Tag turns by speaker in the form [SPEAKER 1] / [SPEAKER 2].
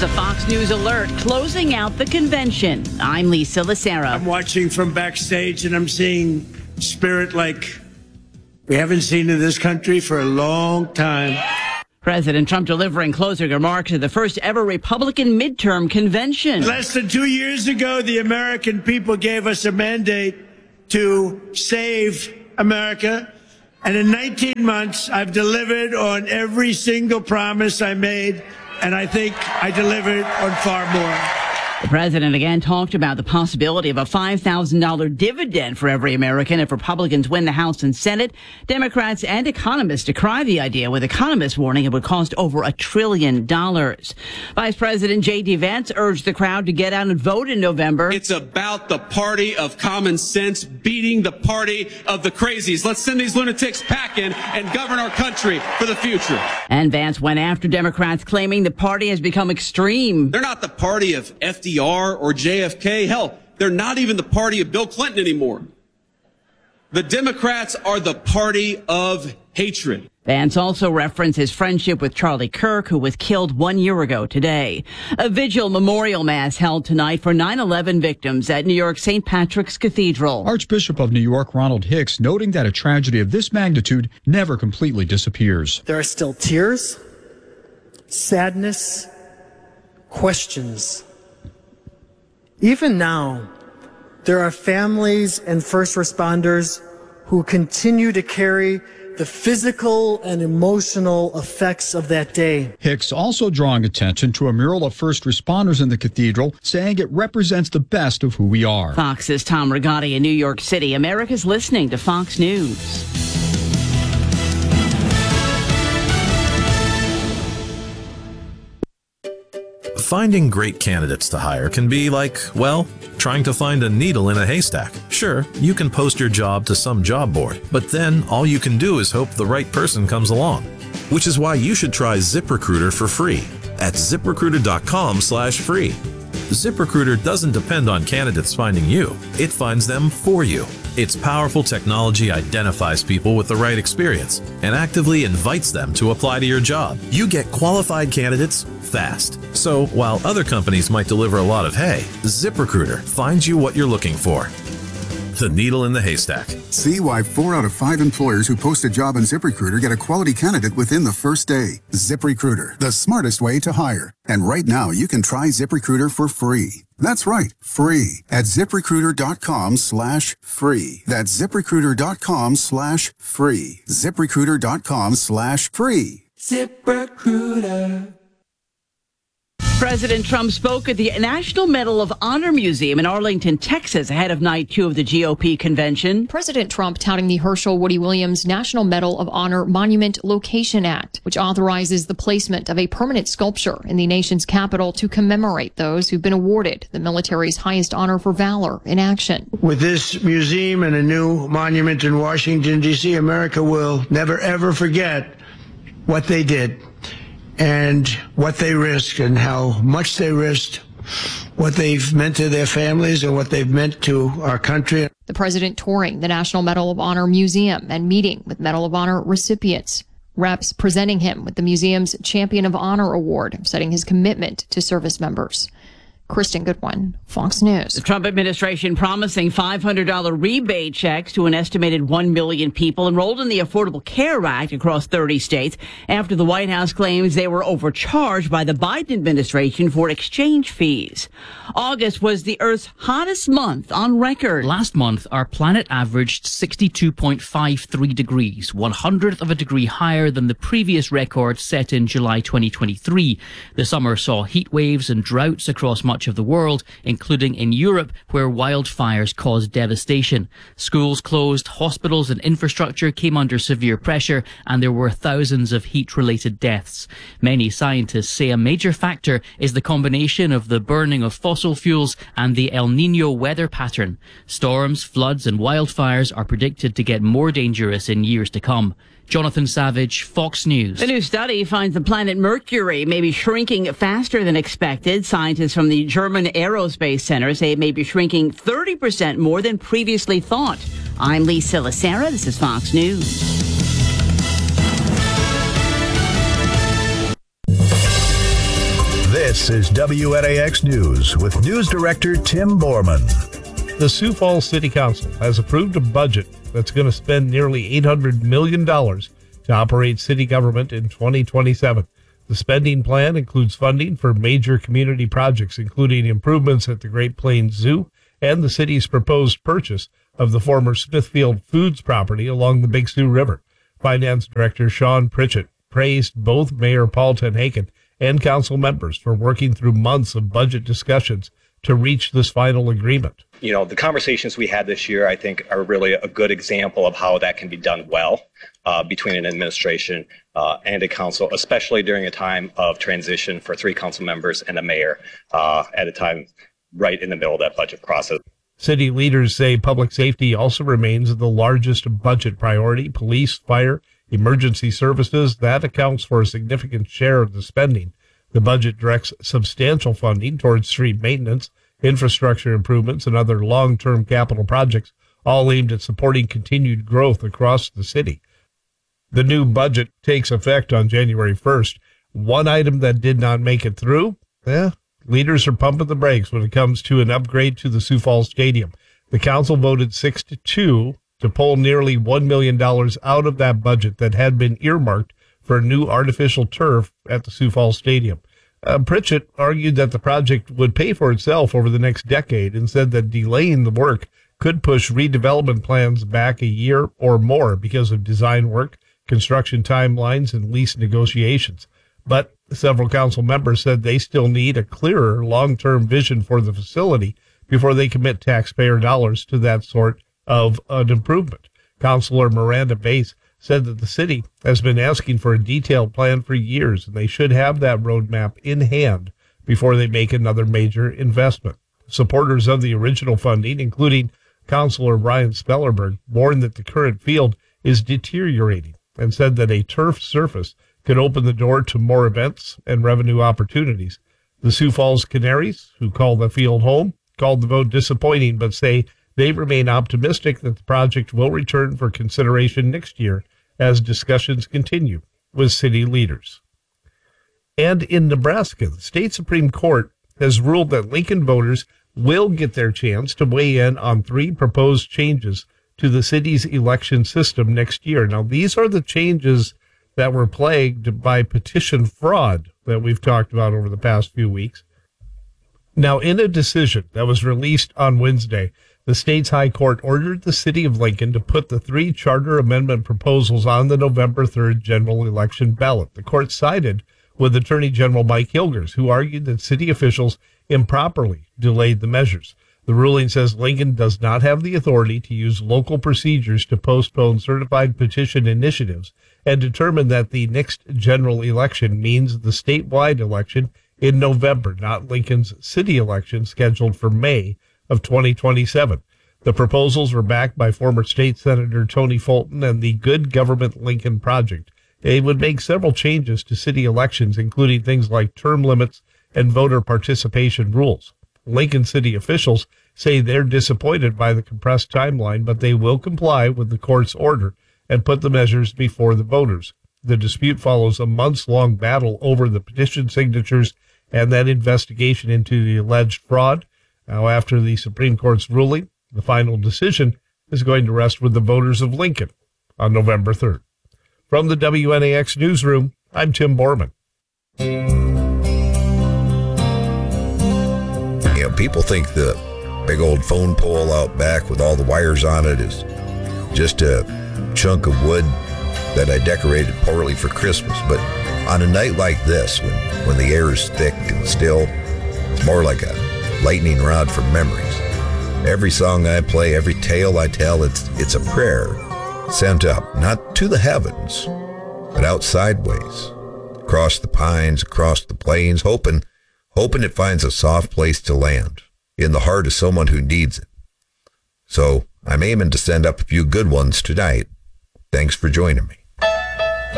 [SPEAKER 1] a Fox News alert closing out the convention. I'm Lisa Lacera.
[SPEAKER 2] I'm watching from backstage and I'm seeing spirit like we haven't seen in this country for a long time.
[SPEAKER 1] President Trump delivering closing remarks at the first ever Republican midterm convention.
[SPEAKER 2] Less than 2 years ago, the American people gave us a mandate to save America. And in 19 months, I've delivered on every single promise I made. And I think I delivered on far more.
[SPEAKER 1] The president again talked about the possibility of a $5,000 dividend for every American if Republicans win the House and Senate. Democrats and economists decry the idea, with economists warning it would cost over $1 trillion. Vice President J.D. Vance urged the crowd to get out and vote in November.
[SPEAKER 3] It's about the party of common sense beating the party of the crazies. Let's send these lunatics packing and govern our country for the future.
[SPEAKER 1] And Vance went after Democrats, claiming the party has become extreme.
[SPEAKER 3] They're not the party of FDR or JFK. Hell, they're not even the party of Bill Clinton anymore. The Democrats are the party of hatred.
[SPEAKER 1] Vance also referenced his friendship with Charlie Kirk, who was killed 1 year ago today. A vigil memorial mass held tonight for 9/11 victims at New York's St. Patrick's Cathedral.
[SPEAKER 4] Archbishop of New York Ronald Hicks noting that a tragedy of this magnitude never completely disappears.
[SPEAKER 5] There are still tears, sadness, questions. Even now, there are families and first responders who continue to carry the physical and emotional effects of that day.
[SPEAKER 4] Hicks also drawing attention to a mural of first responders in the cathedral, saying it represents the best of who we are.
[SPEAKER 1] Fox's Tom Rigotti in New York City. America's listening to Fox News.
[SPEAKER 6] Finding great candidates to hire can be like, well, trying to find a needle in a haystack. Sure, you can post your job to some job board, but then all you can do is hope the right person comes along. Which is why you should try ZipRecruiter for free at ZipRecruiter.com/free. ZipRecruiter doesn't depend on candidates finding you. It finds them for you. Its powerful technology identifies people with the right experience and actively invites them to apply to your job. You get qualified candidates fast. So while other companies might deliver a lot of hay, ZipRecruiter finds you what you're looking for. The needle in the haystack.
[SPEAKER 7] See why 4 out of 5 employers who post a job on ZipRecruiter get a quality candidate within the first day. ZipRecruiter, the smartest way to hire. And right now, you can try ZipRecruiter for free. That's right, free at ZipRecruiter.com/free. That's ZipRecruiter.com/free. ZipRecruiter.com/free.
[SPEAKER 1] ZipRecruiter. President Trump spoke at the National Medal of Honor Museum in Arlington, Texas, ahead of night 2 of the GOP convention.
[SPEAKER 8] President Trump touting the Herschel Woody Williams National Medal of Honor Monument Location Act, which authorizes the placement of a permanent sculpture in the nation's capital to commemorate those who've been awarded the military's highest honor for valor in action.
[SPEAKER 2] With this museum and a new monument in Washington, D.C., America will never, ever forget what they did and what they risked and how much they risked, what they've meant to their families and what they've meant to our country.
[SPEAKER 8] The president touring the National Medal of Honor Museum and meeting with Medal of Honor recipients. Reps presenting him with the museum's Champion of Honor Award, citing his commitment to service members. Kristen Goodwin, Fox News.
[SPEAKER 1] The Trump administration promising $500 rebate checks to an estimated 1 million people enrolled in the Affordable Care Act across 30 states after the White House claims they were overcharged by the Biden administration for exchange fees. August was the Earth's hottest month on record.
[SPEAKER 9] Last month, our planet averaged 62.53 degrees, 1/100th of a degree higher than the previous record set in July 2023. The summer saw heat waves and droughts across much of the world, including in Europe, where wildfires caused devastation. Schools closed, hospitals and infrastructure came under severe pressure, and there were thousands of heat-related deaths. Many scientists say a major factor is the combination of the burning of fossil fuels and the El Niño weather pattern. Storms, floods and wildfires are predicted to get more dangerous in years to come. Jonathan Savage, Fox News.
[SPEAKER 1] A new study finds the planet Mercury may be shrinking faster than expected. Scientists from the German Aerospace Center say it may be shrinking 30% more than previously thought. I'm Lisa Lacera. This is Fox News.
[SPEAKER 10] This is WNAX News with News Director Tim Borman.
[SPEAKER 11] The Sioux Falls City Council has approved a budget that's going to spend nearly $800 million to operate city government in 2027. The spending plan includes funding for major community projects, including improvements at the Great Plains Zoo and the city's proposed purchase of the former Smithfield Foods property along the Big Sioux River. Finance Director Sean Pritchett praised both Mayor Paul Tenhaken and council members for working through months of budget discussions to reach this final agreement.
[SPEAKER 12] You know, the conversations we had this year, I think, are really a good example of how that can be done well between an administration and a council, especially during a time of transition for 3 council members and a mayor at a time right in the middle of that budget process.
[SPEAKER 11] City leaders say public safety also remains the largest budget priority. Police, fire, emergency services, that accounts for a significant share of the spending. The budget directs substantial funding towards street maintenance, infrastructure improvements, and other long-term capital projects, all aimed at supporting continued growth across the city. The new budget takes effect on January 1st. One item that did not make it through, leaders are pumping the brakes when it comes to an upgrade to the Sioux Falls Stadium. The council voted 6-2 to pull nearly $1 million out of that budget that had been earmarked for new artificial turf at the Sioux Falls Stadium. Pritchett argued that the project would pay for itself over the next decade and said that delaying the work could push redevelopment plans back a year or more because of design work, construction timelines, and lease negotiations. But several council members said they still need a clearer long-term vision for the facility before they commit taxpayer dollars to that sort of an improvement. Councilor Miranda Bass said that the city has been asking for a detailed plan for years, and they should have that roadmap in hand before they make another major investment. Supporters of the original funding, including Councilor Brian Spellerberg, warned that the current field is deteriorating and said that a turf surface could open the door to more events and revenue opportunities. The Sioux Falls Canaries, who call the field home, called the vote disappointing, but say they remain optimistic that the project will return for consideration next year as discussions continue with city leaders. And in Nebraska, the state Supreme Court has ruled that Lincoln voters will get their chance to weigh in on 3 proposed changes to the city's election system next year. Now, these are the changes that were plagued by petition fraud that we've talked about over the past few weeks. Now, in a decision that was released on Wednesday, the state's high court ordered the city of Lincoln to put the 3 charter amendment proposals on the November 3rd general election ballot. The court sided with Attorney General Mike Hilgers, who argued that city officials improperly delayed the measures. The ruling says Lincoln does not have the authority to use local procedures to postpone certified petition initiatives and determine that the next general election means the statewide election in November, not Lincoln's city election scheduled for May of 2027. The proposals were backed by former state senator Tony Fulton and the Good Government Lincoln Project. They would make several changes to city elections, including things like term limits and voter participation rules. Lincoln city officials say they're disappointed by the compressed timeline, but they will comply with the court's order and put the measures before the voters. The dispute follows a months-long battle over the petition signatures and that investigation into the alleged fraud. Now, after the Supreme Court's ruling, the final decision is going to rest with the voters of Lincoln on November 3rd. From the WNAX Newsroom, I'm Tim Borman.
[SPEAKER 13] You know, people think the big old phone pole out back with all the wires on it is just a chunk of wood that I decorated poorly for Christmas. But on a night like this, when the air is thick and still, it's more like a lightning rod for memories. Every song I play, every tale I tell, it's a prayer sent up, not to the heavens, but out sideways, across the pines, across the plains, hoping it finds a soft place to land in the heart of someone who needs it. So I'm aiming to send up a few good ones tonight. Thanks for joining me.